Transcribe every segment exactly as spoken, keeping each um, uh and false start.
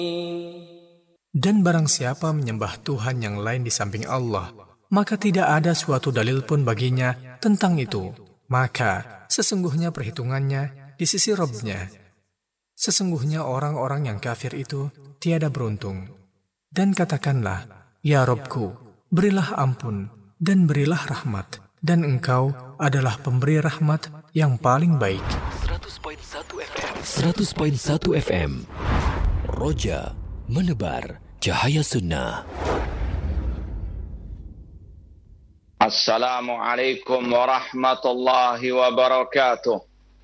Dan barang siapa menyembah Tuhan yang lain di samping Allah, maka tidak ada suatu dalil pun baginya tentang itu. Maka sesungguhnya perhitungannya di sisi Rabb-Nya. Sesungguhnya orang-orang yang kafir itu tiada beruntung. Dan katakanlah, Ya Rabbku, berilah ampun dan berilah rahmat, dan Engkau adalah pemberi rahmat yang paling baik. seratus koma satu F M Roja menebar cahaya sunnah. Assalamualaikum warahmatullahi wabarakatuh.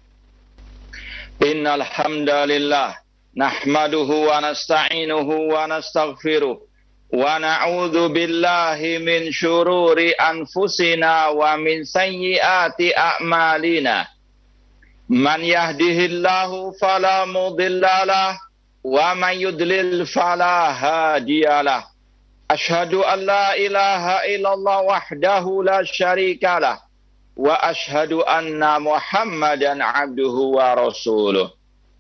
Innal hamdalillah nahmaduhu wa nasta'inuhu wa nastaghfiruh wa na'udzu billahi min syururi anfusina wa min sayyiati a'malina. Man yahdihillahu fala mudhillalah wa man yudlil fala hadiyalah. Ashhadu an la ilaha illallah wahdahu la syarikalah wa ashhadu anna Muhammadan abduhu wa rasuluh.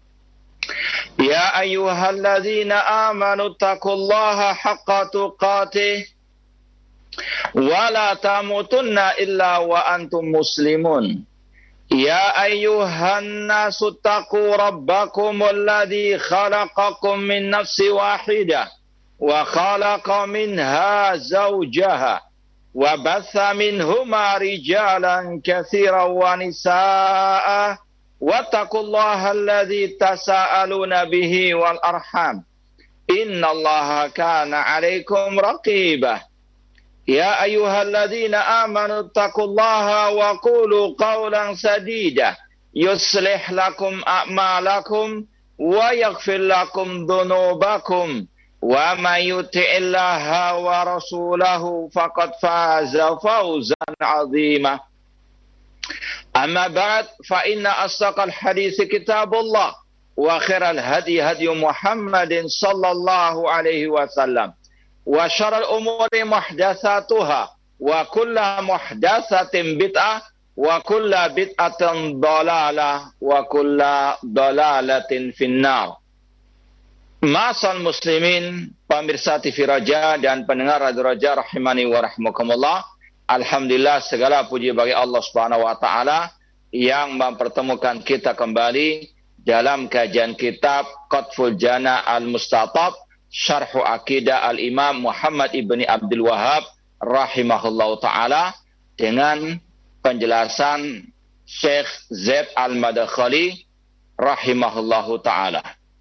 Ya ayyuhalladzina amanu taqullaha haqqa tuqatih wa la tamutunna illa wa antum muslimun. Ya ayyuhan nasu taqu rabbakum alladhi khalaqakum min nafsi wahidah wa khalaqa minha zawjaha wa batha minhuma rijalan katsiran wa nisaa'a wattaqullaha alladhi tasaaluna bihi wal arham innallaha kana 'alaikum raqibah. Ya ayyuhalladzina amanu taqullaha wa qulu qawlan sadida yuslih lakum a'malakum wa yaghfir lakum dhunubakum wa may yuti'illaha wa rasulahu faqad faza fawzan 'azima. Amma ba'd, fa inna asdaqal hadits kitabullah wa khairal hadi hadi Muhammadin sallallahu alaihi wasallam. Wa syarrul umuri muhdatsatuha wa kullu muhdatsatin bid'ah wa kullu bid'atin dhalalah wa kullu dhalalatin finnar. Ma'asal muslimin, pemirsa T V Roja dan pendengar Radio Roja rahimani wa rahmakumullah. Alhamdulillah, segala puji bagi Allah Subhanahu wa taala yang mempertemukan kita kembali dalam kajian kitab Qatful Jana Al-Mustatab Syarhu Aqidah Al-Imam Muhammad Ibni Abdul Wahhab rahimahullahu ta'ala dengan penjelasan Syekh Zaid Al-Madkhali rahimahullahu ta'ala.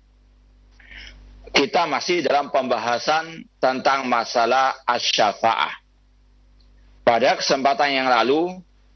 Kita masih dalam pembahasan tentang masalah asy-syafa'ah. Pada kesempatan yang lalu,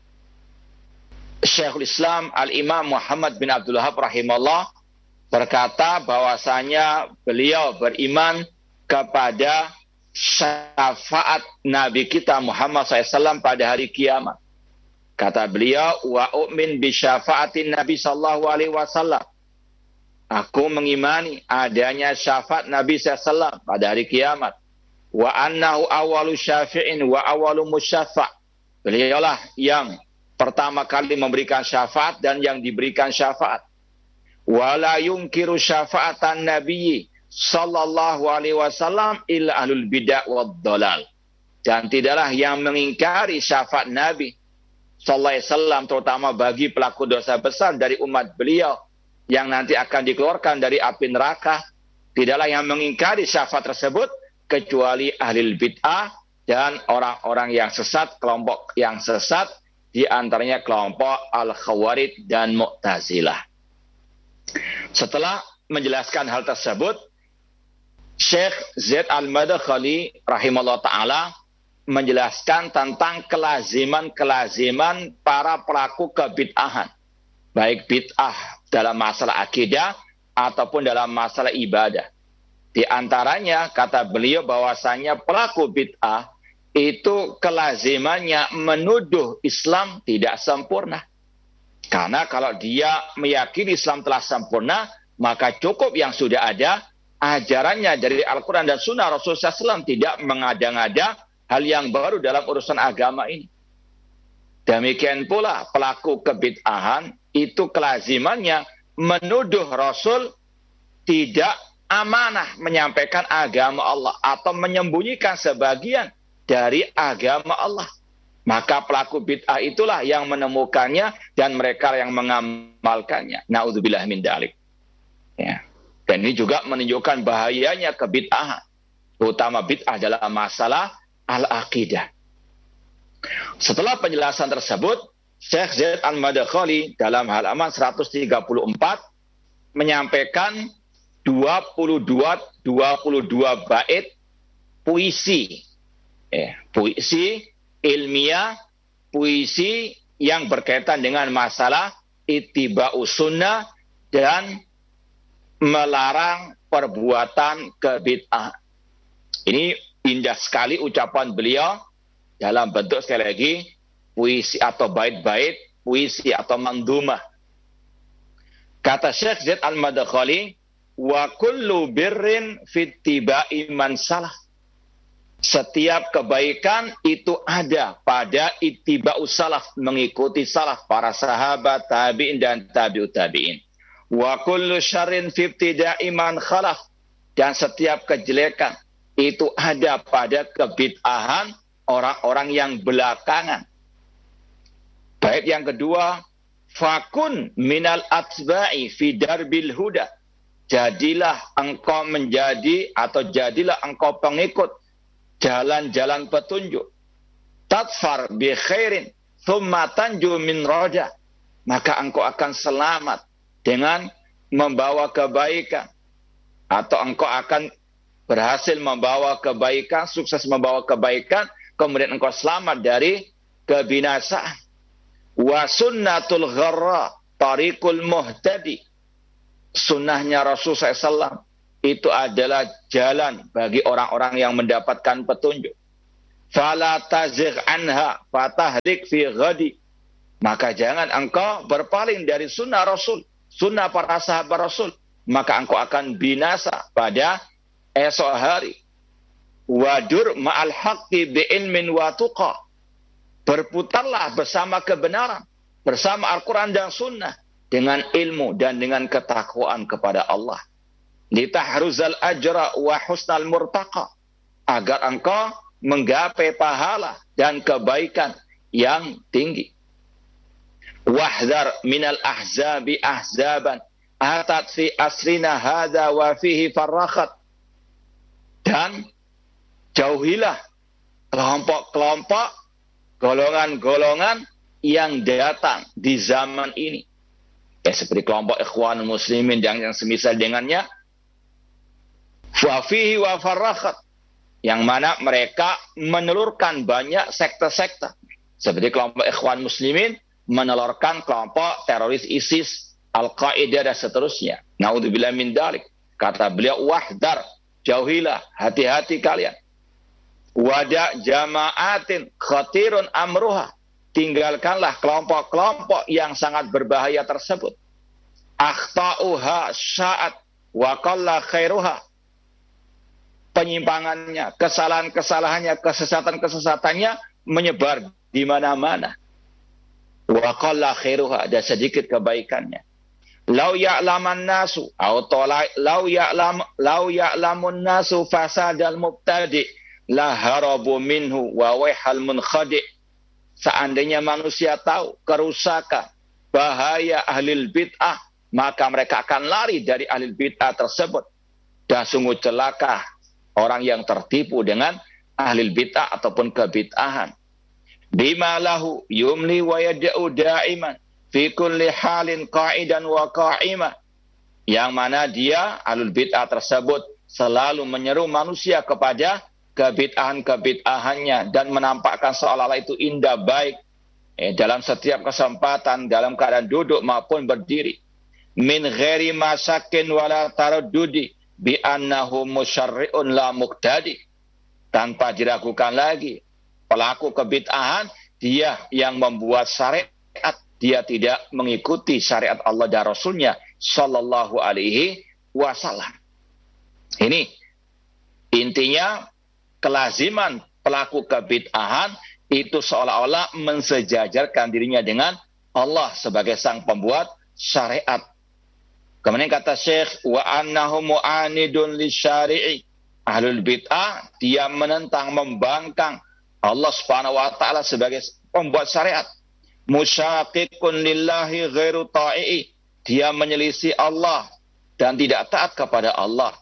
Syekhul Islam Al-Imam Muhammad bin Abdul Wahhab rahimahullah berkata bahwasanya beliau beriman kepada syafaat Nabi kita Muhammad shallallahu alaihi wasallam pada hari kiamat. Kata beliau, wa u'min bi syafaatin Nabi sallallahu alaihi wasallam. Aku mengimani adanya syafaat Nabi sallallahu alaihi wasallam pada hari kiamat. Wa annahu awwalu syafi'in wa awwalu musyaffa'. Beliaulah yang pertama kali memberikan syafaat dan yang diberikan syafaat. Wala yungkiru syafa'atan nabiyyi sallallahu alaihi wasallam illa ahlul bid'ah wad dhalal. Dan tidaklah yang mengingkari syafaat Nabi sallallahu alaihi wasallam terutama bagi pelaku dosa besar dari umat beliau yang nanti akan dikeluarkan dari api neraka, tidaklah yang mengingkari syafaat tersebut kecuali ahli bid'ah dan orang-orang yang sesat, kelompok yang sesat, di antaranya kelompok Al-Khawarij dan Mu'tazilah. Setelah menjelaskan hal tersebut, Syekh Zaid Al-Madkhali rahimahullah ta'ala menjelaskan tentang kelaziman-kelaziman para pelaku kebid'ahan. Baik bid'ah dalam masalah akidah ataupun dalam masalah ibadah. Di antaranya kata beliau bahwasanya pelaku bid'ah itu kelazimannya menuduh Islam tidak sempurna. Karena kalau dia meyakini Islam telah sempurna, maka cukup yang sudah ada, ajarannya dari Al-Quran dan Sunnah Rasulullah shallallahu alaihi wasallam, tidak mengada-ngada hal yang baru dalam urusan agama ini. Demikian pula pelaku kebid'ahan itu kelazimannya menuduh Rasul tidak amanah menyampaikan agama Allah atau menyembunyikan sebagian dari agama Allah. Maka pelaku bid'ah itulah yang menemukannya dan mereka yang mengamalkannya. Na'udzubillah min dzalik. Ya. Dan ini juga menunjukkan bahayanya kebid'ahan. Terutama bid'ah dalam masalah al-aqidah. Setelah penjelasan tersebut, Syekh Zaid Al-Madkhali dalam halaman seratus tiga puluh empat menyampaikan dua puluh dua, dua puluh dua bait puisi. Eh, puisi ilmiah, puisi yang berkaitan dengan masalah ittiba'us sunnah dan melarang perbuatan kebid'ah. Ini indah sekali ucapan beliau dalam bentuk sekali lagi puisi atau bait-bait, puisi atau mandumah. Kata Syekh Zaid Al-Madkhali, wa kullu birrin fittiba'i man salah. Setiap kebaikan itu ada pada ittiba'us salaf, mengikuti salaf, para sahabat, tabi'in dan tabi'ut tabi'in. Wa kullu syarrin fi ibtida'i man khalaf. Dan setiap kejelekan itu ada pada kebid'ahan orang-orang yang belakangan. Bait yang kedua, fakun minal atba'i fi darbil huda. Jadilah engkau menjadi atau jadilah engkau pengikut jalan-jalan petunjuk. Tadfar bi khairin thumma tanju min roja. Maka engkau akan selamat dengan membawa kebaikan. Atau engkau akan berhasil membawa kebaikan, sukses membawa kebaikan, kemudian engkau selamat dari kebinasaan. Wa sunnatul gharra tariqul muhtadi. Sunnahnya Rasul sallallahu alaihi wasallam itu adalah jalan bagi orang-orang yang mendapatkan petunjuk. Fala tazigh anha fatahrik fi ghadi. Maka jangan engkau berpaling dari sunnah Rasul, sunnah para sahabat Rasul, maka engkau akan binasa pada esok hari. Wadur ma'al haqqi bi ilmin wa tuqa. Berputarlah bersama kebenaran, bersama Al-Quran dan sunnah, dengan ilmu dan dengan ketakwaan kepada Allah. Litahruzal ajra wa husnal murtaqa, agar engkau menggapai pahala dan kebaikan yang tinggi. Wahdar minal ahzabi ahzaban atat fi asrina hadha wa fihi farrakhat. Dan jauhilah kelompok-kelompok, golongan-golongan yang datang di zaman ini. Ya, seperti kelompok Ikhwanul Muslimin yang, yang semisal dengannya. Wafihi wa farrakhat, yang mana mereka menelurkan banyak sekte-sekte. Seperti kelompok Ikhwan Muslimin menelurkan kelompok teroris ISIS, Al-Qaeda dan seterusnya. Naudzubillah min dzalik. Kata beliau, wahdar, jauhilah, hati-hati kalian. Wada jama'atin khatirun amruha. Tinggalkanlah kelompok-kelompok yang sangat berbahaya tersebut. Akhta'uha sya'at wa qalla khairuha. Penyimpangannya, kesalahan-kesalahannya, kesesatan-kesesatannya menyebar di mana-mana. Wa qalla khairuha, ada sedikit kebaikannya. Lau ya'laman nasu atau lau ya'lam lau ya'lamun nasu fasadal mubtadi la harabu minhu wa wahal munkhadi. Seandainya manusia tahu kerusakan, bahaya ahlil bid'ah, maka mereka akan lari dari ahlil bid'ah tersebut. Dan sungguh celaka orang yang tertipu dengan ahlil bid'ah ataupun kebid'ahan. Bima lahu yumli wa yad'u da'iman fi kulli halin qa'idan wa qa'ima. Yang mana dia, ahlul bid'ah tersebut, selalu menyeru manusia kepada kebid'ahan-kebid'ahannya dan menampakkan seolah-olah itu indah baik eh, dalam setiap kesempatan, dalam keadaan duduk maupun berdiri. Min ghairi masakin wala taraddudi bi annahu musyarri'un la muqtadi. Tanpa diragukan lagi, pelaku kebid'ahan dia yang membuat syariat, dia tidak mengikuti syariat Allah dan Rasulnya sallallahu alaihi wasallam. Ini intinya, kelaziman pelaku kebid'ahan itu seolah-olah mensejajarkan dirinya dengan Allah sebagai sang pembuat syariat. Kemudian kata Syekh, wa annahu mu'anidun lisyari'i. Ahlul bid'ah, dia menentang, membangkang Allah Subhanahu wa taala sebagai pembuat syariat. Musyaqiqun lillahi ghairu ta'i'i. Dia menyelisih Allah dan tidak taat kepada Allah.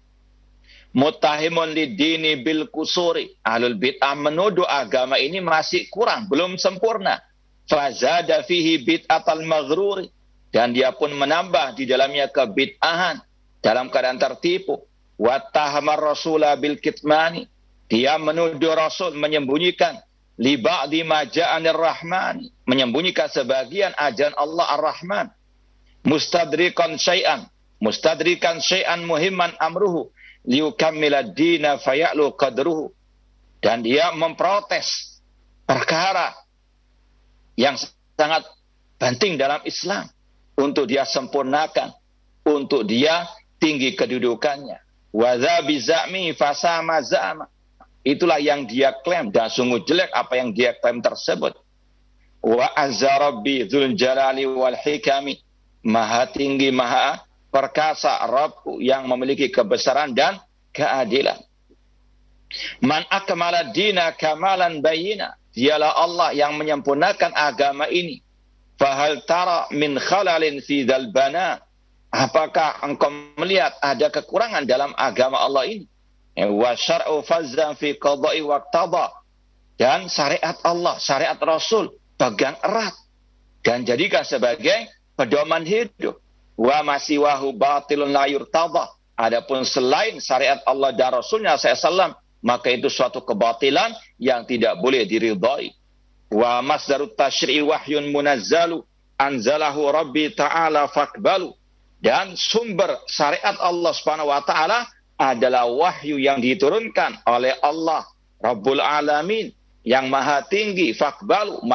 Muttahimun lidini bil kusuri. Ahlul bid'ah menuduh agama ini masih kurang, belum sempurna. Fazada fihi bid'atal maghruri. Dan dia pun menambah di dalamnya kebid'ahan dalam keadaan tertipu. Wattahamar rasulah bil kitmani. Dia menuduh Rasul menyembunyikan li ba'di ma ja'anir rahmani, menyembunyikan sebagian ajaran Allah Ar-Rahman. Mustadrikan syai'an, mustadrikan syai'an muhimman amruhu liyukammila dina faya'lu qadruhu. Dan dia memprotes perkara yang sangat penting dalam Islam untuk dia sempurnakan, untuk dia tinggi kedudukannya. Wa dza bizami fasama zama. Itulah yang dia klaim dan sungguh jelek apa yang dia klaim tersebut. Wa azza rabbi dzul jalali wal hikami. Maha tinggi, maha perkasa Rabbku yang memiliki kebesaran dan keadilan. Man akmala dina kamalan bayina. Dialah Allah yang menyempurnakan agama ini. Fahal tara min khalalin fi dzal bana. Apakah engkau melihat ada kekurangan dalam agama Allah ini? Wa syar'u fazzan fi qada'i waqtada. Dan syariat Allah, syariat Rasul pegang erat dan jadikan sebagai pedoman hidup. Wa masiwahu batilun la yurtada. Adapun selain syariat Allah dan Rasulnya sallallahu alaihi wasallam, maka itu suatu kebatilan yang tidak boleh diridhai. Wa masdarut tasyri'i wahyun munazzalu anzalahu rabbi ta'ala faqbalu. Dan sumber syariat Allah Subhanahu wa taala adalah wahyu yang diturunkan oleh Allah Rabbul Alamin yang maha tinggi, faqbalu.